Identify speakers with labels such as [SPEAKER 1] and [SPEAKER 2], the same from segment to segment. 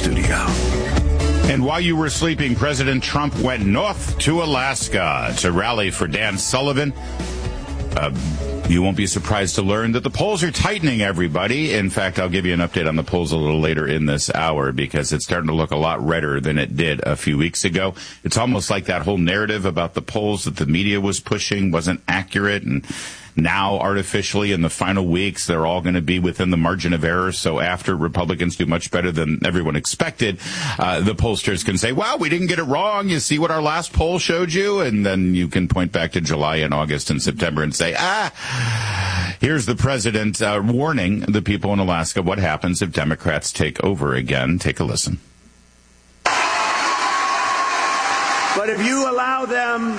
[SPEAKER 1] studio.
[SPEAKER 2] And while you were sleeping, President Trump went north to Alaska to rally for Dan Sullivan. You won't be surprised to learn that the polls are tightening, everybody. In fact, I'll give you an update on the polls a little later in this hour because it's starting to look a lot redder than it did a few weeks ago. It's almost like that whole narrative about the polls that the media was pushing wasn't accurate, and now, artificially, in the final weeks, they're all going to be within the margin of error. So after Republicans do much better than everyone expected, the pollsters can say, wow, we didn't get it wrong. You see what our last poll showed you? And then you can point back to July and August and September and say, here's the president warning the people in Alaska what happens if Democrats take over again. Take a listen.
[SPEAKER 3] But if you allow them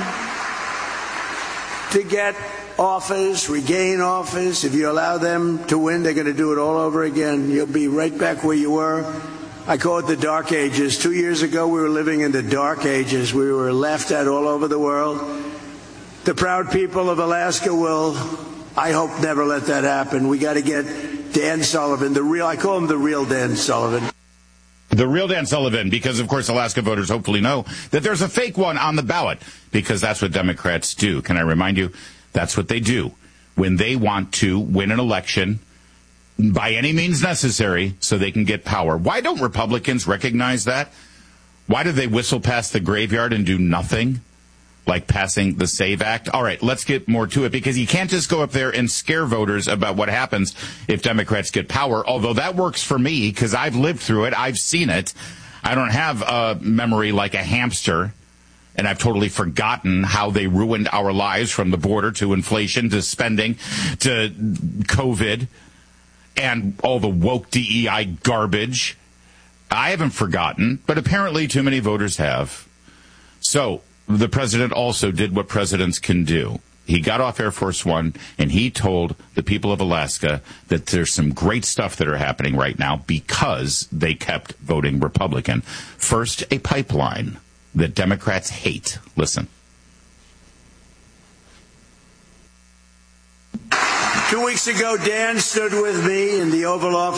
[SPEAKER 3] to get office, regain office, if you allow them to win, they're going to do it all over again. You'll be right back where you were. I call it the dark ages. 2 years ago, we were living in the dark ages. We were laughed at all over the world. The proud people of Alaska will, I hope, never let that happen. We got to get Dan Sullivan, I call him the real Dan Sullivan.
[SPEAKER 2] The real Dan Sullivan, because, of course, Alaska voters hopefully know that there's a fake one on the ballot, because that's what Democrats do. Can I remind you? That's what they do when they want to win an election by any means necessary so they can get power. Why don't Republicans recognize that? Why do they whistle past the graveyard and do nothing, like passing the SAVE Act? All right, let's get more to it, because you can't just go up there and scare voters about what happens if Democrats get power, although that works for me because I've lived through it. I've seen it. I don't have a memory like a hamster. And I've totally forgotten how they ruined our lives, from the border to inflation to spending to COVID and all the woke DEI garbage. I haven't forgotten, but apparently too many voters have. So the president also did what presidents can do. He got off Air Force One and he told the people of Alaska that there's some great stuff that are happening right now because they kept voting Republican. First, a pipeline that Democrats hate. Listen.
[SPEAKER 3] 2 weeks ago, Dan stood with me in the Oval Office.